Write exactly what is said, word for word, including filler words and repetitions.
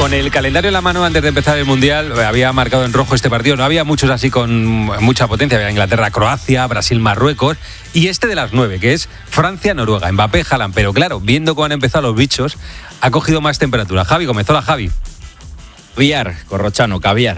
Con el calendario en la mano antes de empezar el Mundial, había marcado en rojo este partido. No había muchos así con mucha potencia. Había Inglaterra-Croacia, Brasil-Marruecos y este de las nueve, que es Francia-Noruega. Mbappé, Haaland. Pero claro, viendo cómo han empezado los bichos, ha cogido más temperatura. Javi Gómez, hola Javi. Caviar, Corrochano, caviar.